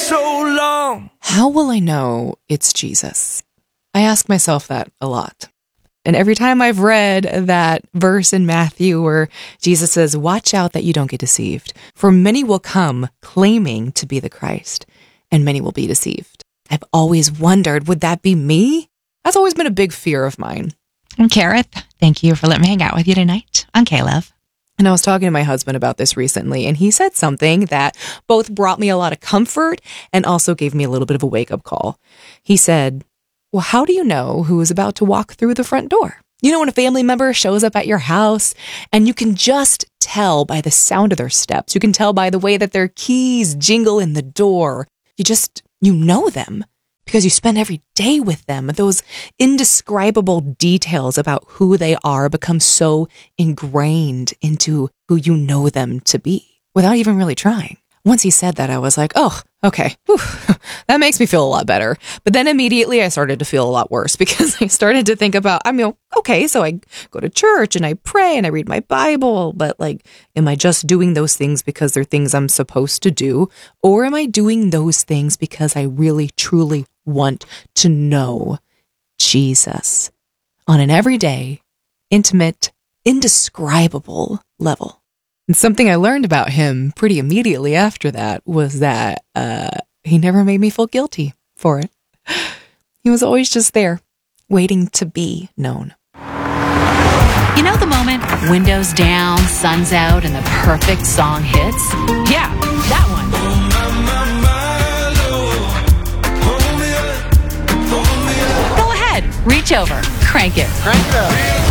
so long. How will I know it's Jesus? I ask myself that a lot. And every time I've read that verse in Matthew where Jesus says, watch out that you don't get deceived, for many will come claiming to be the Christ, and many will be deceived. I've always wondered, would that be me? That's always been a big fear of mine. I'm Kareth. Thank you for letting me hang out with you tonight on K-Love. And I was talking to my husband about this recently, and he said something that both brought me a lot of comfort and also gave me a little bit of a wake-up call. He said, well, how do you know who is about to walk through the front door? You know, when a family member shows up at your house and you can just tell by the sound of their steps. You can tell by the way that their keys jingle in the door. You know them because you spend every day with them. Those indescribable details about who they are become so ingrained into who you know them to be without even really trying. Once he said that, I was like, oh, okay, whew, that makes me feel a lot better. But then immediately I started to feel a lot worse because I started to think about, okay, so I go to church and I pray and I read my Bible, but am I just doing those things because they're things I'm supposed to do? Or am I doing those things because I really, truly want to know Jesus on an everyday, intimate, indescribable level? And something I learned about him pretty immediately after that was that he never made me feel guilty for it. He was always just there, waiting to be known. You know the moment, windows down, sun's out, and the perfect song hits? Yeah, that one. Go ahead, reach over, crank it. Crank it up.